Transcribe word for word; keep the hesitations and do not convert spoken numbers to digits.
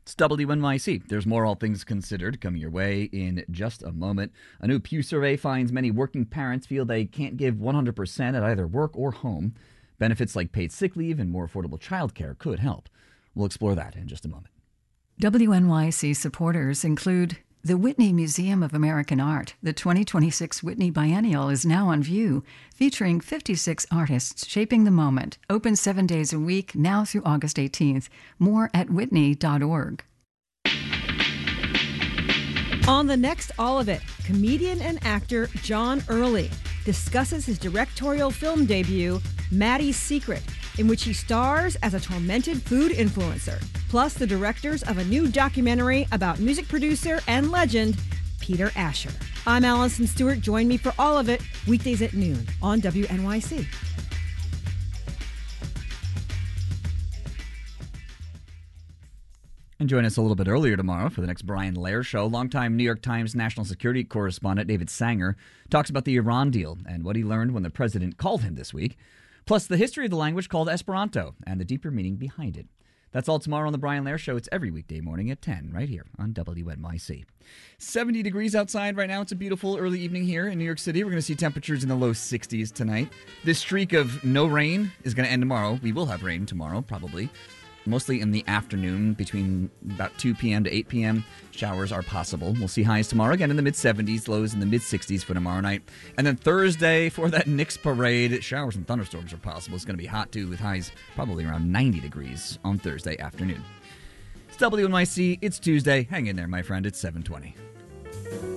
It's W N Y C. There's more All Things Considered coming your way in just a moment. A new Pew survey finds many working parents feel they can't give one hundred percent at either work or home. Benefits like paid sick leave and more affordable childcare could help. We'll explore that in just a moment. W N Y C supporters include the Whitney Museum of American Art. The twenty twenty-six Whitney Biennial is now on view, featuring fifty-six artists shaping the moment. Open seven days a week, now through August eighteenth. More at whitney dot org. On the next All of It, comedian and actor John Early discusses his directorial film debut, Maddie's Secret, in which he stars as a tormented food influencer, plus the directors of a new documentary about music producer and legend Peter Asher. I'm Allison Stewart. Join me for All of It, weekdays at noon on W N Y C. And join us a little bit earlier tomorrow for the next Brian Lehrer Show. Longtime New York Times national security correspondent David Sanger talks about the Iran deal and what he learned when the president called him this week, plus the history of the language called Esperanto and the deeper meaning behind it. That's all tomorrow on the Brian Lehrer Show. It's every weekday morning at ten, right here on W N Y C. seventy degrees outside right now. It's a beautiful early evening here in New York City. We're going to see temperatures in the low sixties tonight. This streak of no rain is going to end tomorrow. We will have rain tomorrow, probably. Mostly in the afternoon between about two p.m. to eight p.m. Showers are possible. We'll see highs tomorrow, again in the mid-seventies, lows in the mid-sixties for tomorrow night. And then Thursday, for that Knicks parade, showers and thunderstorms are possible. It's going to be hot, too, with highs probably around ninety degrees on Thursday afternoon. It's W N Y C. It's Tuesday. Hang in there, my friend. It's seven twenty.